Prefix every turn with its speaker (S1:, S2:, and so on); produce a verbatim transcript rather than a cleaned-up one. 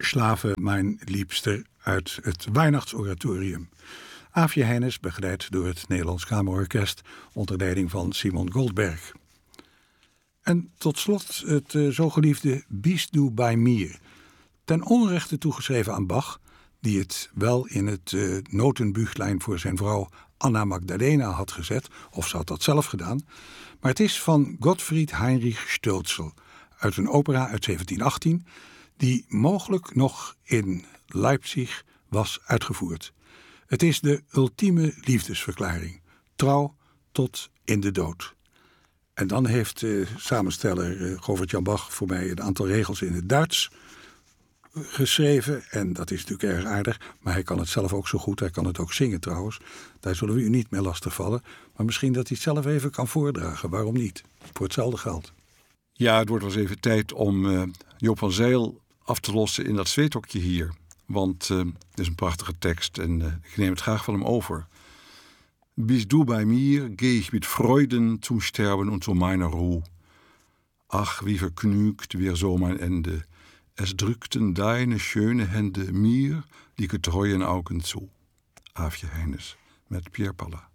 S1: Slaven mijn liebster uit het Weihnachtsoratorium. Aafje Heines, begeleid door het Nederlands Kamerorkest onder leiding van Simon Goldberg. En tot slot het uh, zo geliefde Bist du bei mir. Ten onrechte toegeschreven aan Bach, die het wel in het uh, notenbüchlein voor zijn vrouw Anna Magdalena had gezet, of ze had dat zelf gedaan. Maar het is van Gottfried Heinrich Stölzel uit een opera uit zeventien achttien, die mogelijk nog in Leipzig was uitgevoerd. Het is de ultieme liefdesverklaring, trouw tot in de dood. En dan heeft uh, samensteller uh, Govert-Jan Bach voor mij een aantal regels in het Duits geschreven. En dat is natuurlijk erg aardig, maar hij kan het zelf ook zo goed. Hij kan het ook zingen trouwens. Daar zullen we u niet mee lastigvallen. Maar misschien dat hij het zelf even kan voordragen. Waarom niet? Voor hetzelfde geld.
S2: Ja, het wordt wel eens even tijd om uh, Joop van Zijl af te lossen in dat zweethokje hier. Want uh, het is een prachtige tekst en uh, ik neem het graag van hem over. Bist du bei mir, geh ich mit Freuden zum Sterben und zu meiner Ruhe. Ach, wie vergnügt wär so mein Ende. Es drückten deine schöne Hände mir die getreuen Augen zu. Aafje Heines met Pierre Palla.